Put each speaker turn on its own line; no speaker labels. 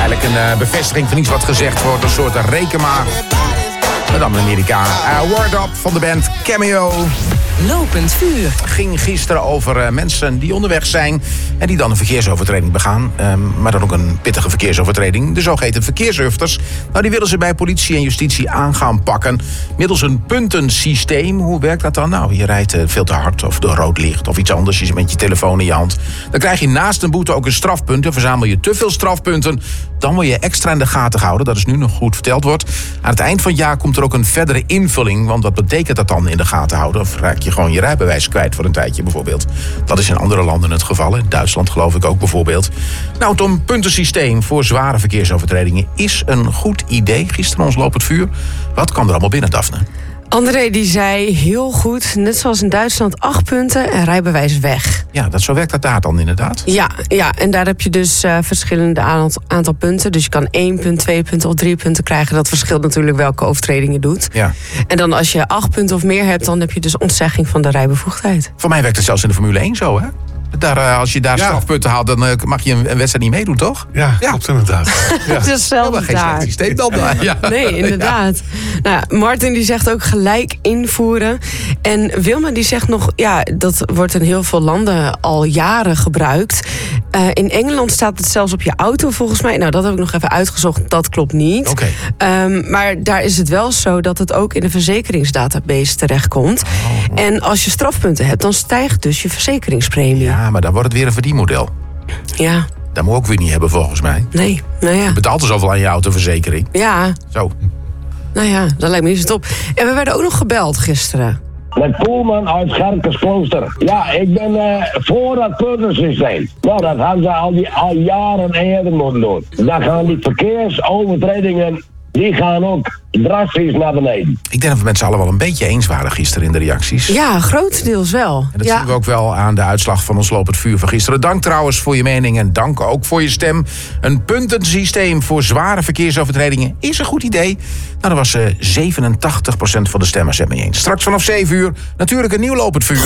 Eigenlijk een bevestiging van iets wat gezegd wordt. Een soort rekenmaat. Maar dan een Amerikaan. Word Up van de band Cameo.
Lopend vuur.
Ging gisteren over mensen die onderweg zijn en die dan een verkeersovertreding begaan. Maar dan ook een pittige verkeersovertreding. De zogeheten verkeershufters. Nou, die willen ze bij politie en justitie aan gaan pakken. Middels een puntensysteem. Hoe werkt dat dan? Nou, je rijdt veel te hard of door rood licht of iets anders. Je zit met je telefoon in je hand. Dan krijg je naast een boete ook een strafpunt. En verzamel je te veel strafpunten, dan word je extra in de gaten gehouden. Dat is nu nog goed verteld wordt. Aan het eind van het jaar komt er ook een verdere invulling. Want wat betekent dat dan in de gaten houden? Of raak je gewoon je rijbewijs kwijt voor een tijdje bijvoorbeeld? Dat is in andere landen het geval. In Duitsland geloof ik ook bijvoorbeeld. Nou, het puntensysteem voor zware verkeersovertredingen is een goed idee. Gisteren ons loopt het vuur. Wat kwam er allemaal binnen, Daphne?
André die zei heel goed, net zoals in Duitsland, 8 punten en rijbewijs weg.
Ja, zo werkt dat daar dan inderdaad.
Ja, en daar heb je dus verschillende aantal punten. Dus je kan 1 punt, 2 punten of 3 punten krijgen. Dat verschilt natuurlijk welke overtreding je doet.
Ja.
En dan als je 8 punten of meer hebt, dan heb je dus ontzegging van de rijbevoegdheid.
Voor mij werkt het zelfs in de Formule 1 zo, hè? Als je daar strafpunten haalt, dan mag je een wedstrijd niet meedoen, toch?
Ja, klopt inderdaad.
Ja. Het is hetzelfde
geen slecht systeem dan. Ja.
Nee, inderdaad. Ja. Nou, Martin die zegt ook gelijk invoeren. En Wilma die zegt nog, ja, dat wordt in heel veel landen al jaren gebruikt. In Engeland staat het zelfs op je auto volgens mij. Nou, dat heb ik nog even uitgezocht. Dat klopt niet.
Okay.
Maar daar is het wel zo dat het ook in de verzekeringsdatabase terechtkomt. Oh. En als je strafpunten hebt, dan stijgt dus je verzekeringspremie.
Ja, maar dan wordt het weer een verdienmodel.
Ja.
Dat moet ik ook weer niet hebben volgens mij.
Nee, nou ja.
Je betaalt er zoveel aan je autoverzekering.
Ja.
Zo.
Nou ja, dat lijkt me niet zo top. En we werden ook nog gebeld gisteren.
Met Poelman uit Gerkesklooster. Ja, ik ben voor dat puntensysteem. Nou, dat gaan ze al jaren eerder moeten doen. Dan gaan die verkeersovertredingen, die gaan ook drastisch naar beneden.
Ik denk dat we met z'n allen wel een beetje eens waren gisteren in de reacties.
Ja, grotendeels wel.
En dat zien we ook wel aan de uitslag van ons lopend vuur van gisteren. Dank trouwens voor je mening en dank ook voor je stem. Een puntensysteem voor zware verkeersovertredingen is een goed idee. Nou, daar was 87% van de stemmers het mee eens. Straks vanaf 7 uur natuurlijk een nieuw lopend vuur.